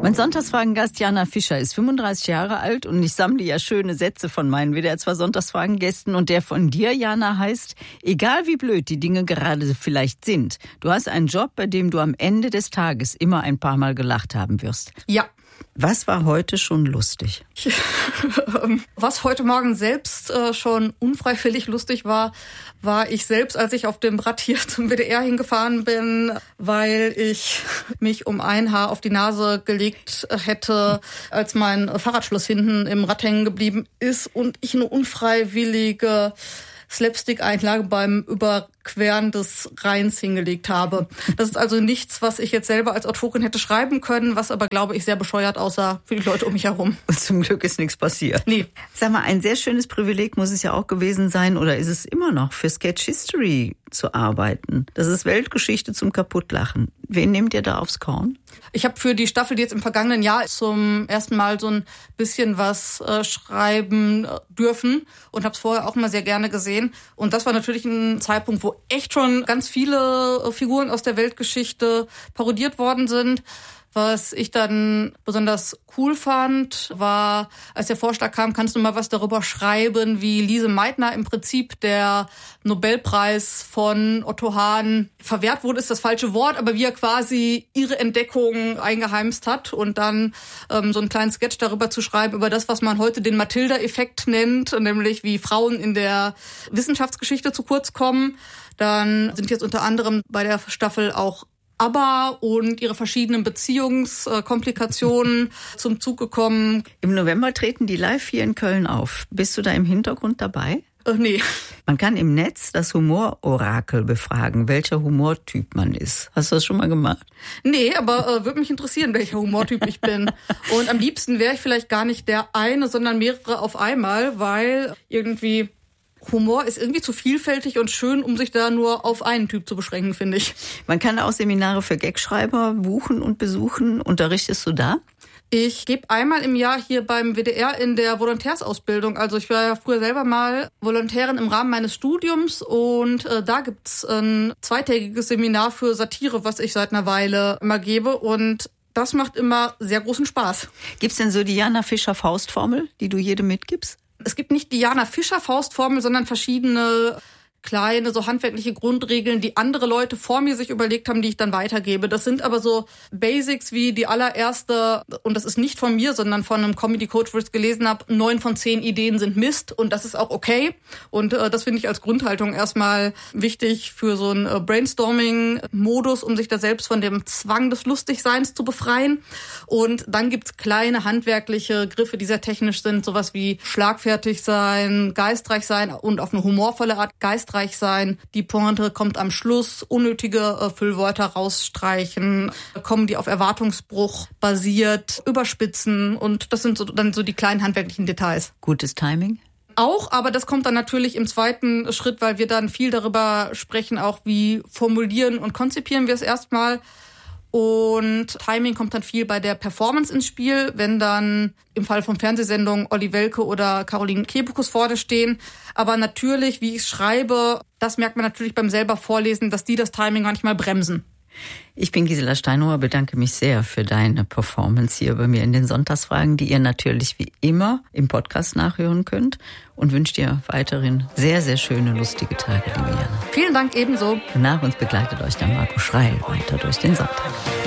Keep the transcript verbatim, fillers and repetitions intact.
Mein Sonntagsfragen-Gast Jana Fischer ist fünfunddreißig Jahre alt und ich sammle ja schöne Sätze von meinen W D R zwei Sonntagsfragen-Gästen und der von dir, Jana, heißt: Egal wie blöd die Dinge gerade vielleicht sind, du hast einen Job, bei dem du am Ende des Tages immer ein paar Mal gelacht haben wirst. Ja. Was war heute schon lustig? Was heute Morgen selbst äh, schon unfreiwillig lustig war, war ich selbst, als ich auf dem Rad hier zum W D R hingefahren bin, weil ich mich um ein Haar auf die Nase gelegt hätte, als mein Fahrradschloss hinten im Rad hängen geblieben ist und ich eine unfreiwillige Slapstick-Einlage beim Überqueren des Rheins hingelegt habe. Das ist also nichts, was ich jetzt selber als Autorin hätte schreiben können, was aber, glaube ich, sehr bescheuert aussah für die Leute um mich herum. Und zum Glück ist nichts passiert. Nee. Sag mal, ein sehr schönes Privileg muss es ja auch gewesen sein, oder ist es immer noch, für Sketch History zu arbeiten. Das ist Weltgeschichte zum Kaputtlachen. Wen nehmt ihr da aufs Korn? Ich habe für die Staffel, die jetzt im vergangenen Jahr zum ersten Mal so ein bisschen was äh, schreiben dürfen und habe es vorher auch mal sehr gerne gesehen. Und das war natürlich ein Zeitpunkt, wo echt schon ganz viele Figuren aus der Weltgeschichte parodiert worden sind. Was ich dann besonders cool fand, war, als der Vorschlag kam, kannst du mal was darüber schreiben, wie Lise Meitner im Prinzip der Nobelpreis von Otto Hahn verwehrt wurde, ist das falsche Wort, aber wie er quasi ihre Entdeckung eingeheimst hat und dann ähm, so einen kleinen Sketch darüber zu schreiben, über das, was man heute den Matilda-Effekt nennt, nämlich wie Frauen in der Wissenschaftsgeschichte zu kurz kommen. Dann sind jetzt unter anderem bei der Staffel auch ABBA und ihre verschiedenen Beziehungskomplikationen zum Zug gekommen. Im November treten die live hier in Köln auf. Bist du da im Hintergrund dabei? Äh, nee. Man kann im Netz das Humororakel befragen, welcher Humortyp man ist. Hast du das schon mal gemacht? Nee, aber äh, würde mich interessieren, welcher Humortyp ich bin. Und am liebsten wäre ich vielleicht gar nicht der eine, sondern mehrere auf einmal, weil irgendwie Humor ist irgendwie zu vielfältig und schön, um sich da nur auf einen Typ zu beschränken, finde ich. Man kann auch Seminare für Gagschreiber buchen und besuchen. Unterrichtest du da? Ich gebe einmal im Jahr hier beim W D R in der Volontärsausbildung. Also ich war ja früher selber mal Volontärin im Rahmen meines Studiums und äh, da gibt's ein zweitägiges Seminar für Satire, was ich seit einer Weile immer gebe, und das macht immer sehr großen Spaß. Gibt's denn so die Jana Fischer Faustformel, die du jedem mitgibst? Es gibt nicht die Jana Fischer Faustformel, sondern verschiedene kleine, so handwerkliche Grundregeln, die andere Leute vor mir sich überlegt haben, die ich dann weitergebe. Das sind aber so Basics wie die allererste, und das ist nicht von mir, sondern von einem Comedy-Coach, wo ich es gelesen habe, neun von zehn Ideen sind Mist und das ist auch okay. Und äh, das finde ich als Grundhaltung erstmal wichtig für so einen äh, Brainstorming-Modus, um sich da selbst von dem Zwang des Lustigseins zu befreien. Und dann gibt's kleine handwerkliche Griffe, die sehr technisch sind, sowas wie schlagfertig sein, geistreich sein und auf eine humorvolle Art geistreich sein. Die Pointe kommt am Schluss, unnötige äh, Füllwörter rausstreichen, kommen die auf Erwartungsbruch basiert, überspitzen, und das sind so, dann so die kleinen handwerklichen Details. Gutes Timing? Auch, aber das kommt dann natürlich im zweiten Schritt, weil wir dann viel darüber sprechen, auch wie formulieren und konzipieren wir es erstmal. Und Timing kommt dann viel bei der Performance ins Spiel, wenn dann im Fall von Fernsehsendungen Olli Welke oder Caroline Kebekus vorne stehen. Aber natürlich, wie ich schreibe, das merkt man natürlich beim selber Vorlesen, dass die das Timing manchmal bremsen. Ich bin Gisela Steinauer, bedanke mich sehr für deine Performance hier bei mir in den Sonntagsfragen, die ihr natürlich wie immer im Podcast nachhören könnt, und wünsche dir weiterhin sehr, sehr schöne, lustige Tage, liebe Jana. Vielen Dank ebenso. Und nach uns begleitet euch der Marco Schreil weiter durch den Sonntag.